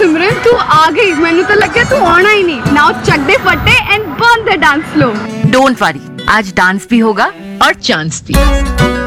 सिमरन तू आ गई, मैंने तो लग गया तू आना ही नहीं। नाउ चक दे फटे and burn the dance floor. Don't worry, आज डांस भी होगा और चांस भी।